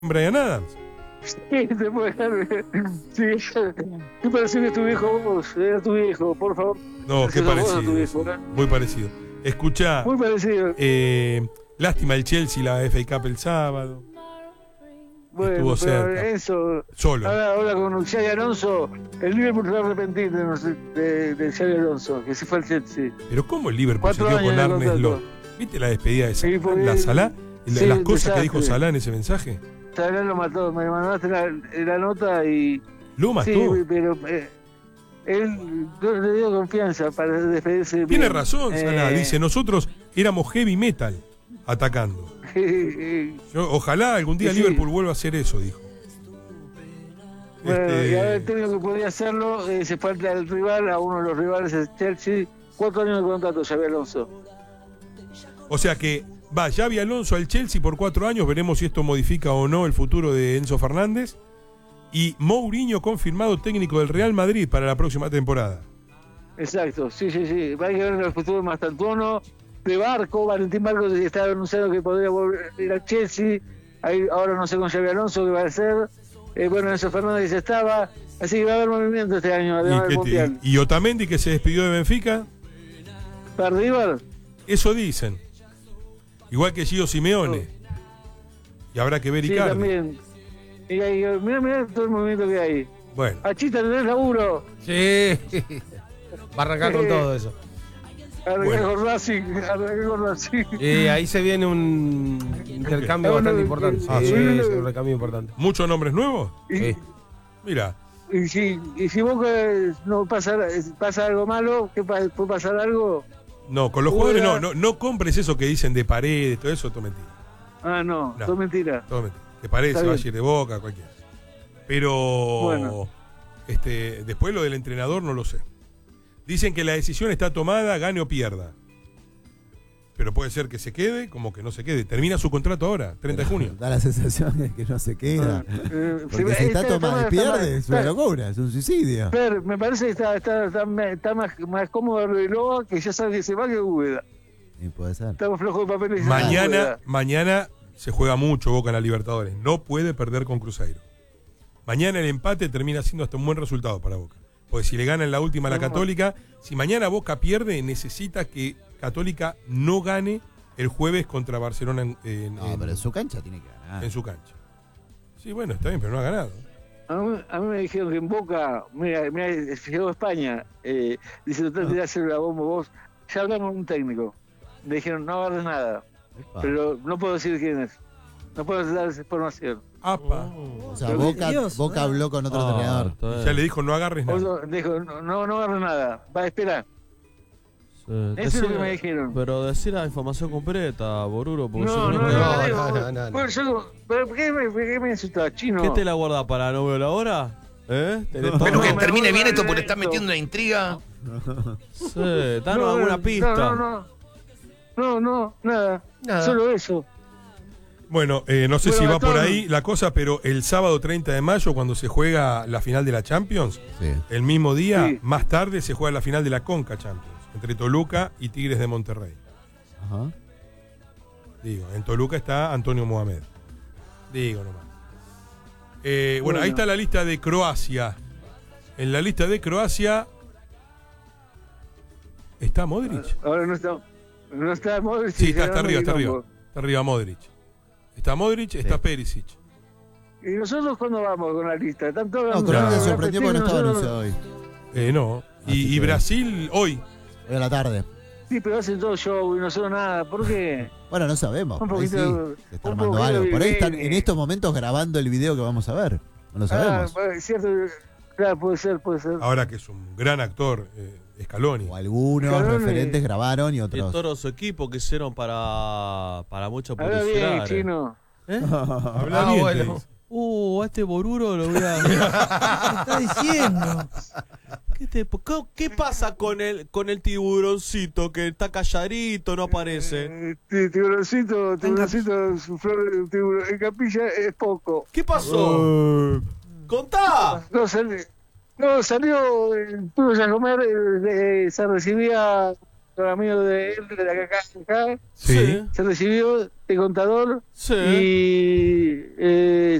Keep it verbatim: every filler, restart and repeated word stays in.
Bryan Adams. Sí, te puede dejar. Sí, qué parecido que tu viejo vos, era tu viejo, por favor. No, qué parecido. Tu viejo, ¿eh? Muy parecido. Escuchá. Muy parecido. Eh, lástima el Chelsea, la F A Cup el sábado. Bueno, Estuvo pero cerca. eso. Solo. Ahora, ahora con Xabi Alonso, el Liverpool se va a arrepentir de, no sé, de, de Xabi Alonso, que se fue al Chelsea. Pero ¿cómo el Liverpool Cuatro se quedó con años de Arne contrato. Slot? ¿Viste la despedida de Salah? Sí, porque- ¿La Salah? La- sí, las cosas que desastre. dijo Salah en ese mensaje. Salah lo mató, me mandaste la, la nota y. Lo mató. Sí, pero eh, él yo le dio confianza para despedirse. bien. Tiene razón, Salah. Eh, Dice, nosotros éramos heavy metal atacando. Yo, ojalá algún día Sí. Liverpool vuelva a hacer eso, dijo. Bueno, Este, y ahora el técnico que podía hacerlo eh, se fue al rival, a uno de los rivales, el Chelsea. Cuatro años de contrato, Xabi Alonso. O sea que va Xabi Alonso al Chelsea por cuatro años, veremos si esto modifica o no el futuro de Enzo Fernández. Y Mourinho confirmado técnico del Real Madrid para la próxima temporada. Exacto, sí, sí, sí. Va a llegar en el futuro de Mastantuono, de Barco, Valentín Barco estaba anunciando que podría volver a ir al Chelsea. Ahí, ahora no sé con Xabi Alonso qué va a hacer. Eh, bueno, Enzo Fernández ya estaba. Así que va a haber movimiento este año, además Y, del que Mundial. te- y Otamendi que se despidió de Benfica, ¿Para River? eso dicen. Igual que Gio Simeone. Y habrá que ver Sí, Icardi. también. Y ahí, mira, mira todo el movimiento que hay. Bueno, Achita, tenés laburo. Sí. Va a arrancar con todo eso. Arranqué Bueno. con Racing, arranqué con Racing. Y ahí se viene un intercambio Ah, bueno, bastante eh, importante. ah, Sí, sí. es un recambio importante. ¿muchos nombres nuevos? Y, Sí. Mira, y si, y si vos que no pasa, pasa algo malo, ¿qué pa- puede pasar algo? no, con los Uy, jugadores no, ah. no, no compres eso que dicen de Paredes, todo eso, todo mentira. Ah, no, No. todo mentira. Todo mentira. De Paredes Está se va a bien. ir de Boca, cualquiera. Pero Bueno. este, después lo del entrenador no lo sé. Dicen que la decisión está tomada, gane o pierda. Pero puede ser que se quede, como que no se quede. Termina su contrato ahora, treinta de junio. Da la sensación de que no se queda. Eh, Porque si está tomado y pierde, es una está- locura, es un suicidio. Pero me parece que está, está, está, está más, más cómodo Arbeloa, que ya sabe que se va, que Úbeda. Y puede ser. Estamos flojos de papeles. Mañana, mañana se juega mucho Boca en la Libertadores. No puede perder con Cruzeiro. Mañana el empate termina siendo hasta un buen resultado para Boca. Porque si le gana en la última a la Católica, si mañana Boca pierde, necesita que Católica no gane el jueves contra Barcelona en, en- No, en- pero en su cancha tiene que ganar. en su cancha. Sí, bueno, está bien, pero no ha ganado. A mí, a mí me dijeron que en Boca, mira, mira llegó a España, eh, dice, no te hacer la bomba vos. Ya hablamos con un técnico. Le dijeron, no agarres nada. Epa. Pero no puedo decir quién es. No puedo dar esa información. Apa. O sea, Pero Boca, Dios, Boca ah. habló con otro Ah, entrenador. está bien. Ya le dijo, no agarres nada. Otro dijo, no, no, no agarres nada. Va a esperar. Sí, Eso es decir- lo que me dijeron. Pero decir la información completa, Boruro, porque No, si no, no, te- no, no, digo, no, no, no. bueno, yo- ¿pero por qué me, por qué me insultás, chino? ¿Qué te la guarda para no verlo ahora? ¿Eh? ¿Tenés Pero Pero todo? que me termine gusta bien esto el porque está evento. metiendo una intriga. Sí, danos No, alguna no, pista. No, no, no, no, nada. Nada. Solo eso. Bueno, eh, no sé Bueno, si va Gastón. por ahí la cosa, pero el sábado treinta de mayo, cuando se juega la final de la Champions, Sí. el mismo día, Sí. más tarde, se juega la final de la Conca Champions, entre Toluca y Tigres de Monterrey. Ajá. Digo, en Toluca está Antonio Mohamed. Digo nomás. Eh, bueno, Bueno. ahí está la lista de Croacia. En la lista de Croacia está Modric. Ahora no está. No está Modric. Sí, y está, está Fernando arriba, está Quilombo. arriba. Está arriba Modric. Está Modric, está Perisic. ¿Y nosotros cuándo vamos con la lista? ¿Están todos No, hablando Colombia de se la sorprendió porque no estaba Argentina, anunciado nosotros- hoy. Eh, no. Y, Así y que- Brasil hoy. Hoy a la tarde. Sí, pero hacen todo show y nosotros nada. ¿Por qué? Bueno, no sabemos. Un Por ahí sí, poquito- se está un armando poquito algo. de Por ahí están bien, en eh. estos momentos grabando el video que vamos a ver. No lo Ah, sabemos. bueno, es cierto. Claro, puede ser, puede ser. Ahora que es un gran actor, eh, Scaloni. O algunos Scaloni. referentes grabaron y Y otros. todo su equipo que hicieron para, para mucha Habla publicidad. bien, eh. chino. ¿Eh? Habla Ah, bien, bueno. te dice. Uh, a este Boruro lo voy a. ¿Qué está diciendo? ¿Qué, te- qué- qué pasa con el, con el tiburoncito que está calladito, no aparece? Eh, ti- tiburoncito, tiburoncito, su flor de tiburón. En capilla es poco. ¿Qué pasó? ¡Contá! No, salió, no, salió el tuyo a comer, eh, eh, se recibía mejor amigo de él, de acá, acá, Sí. se recibió de contador Sí. y eh,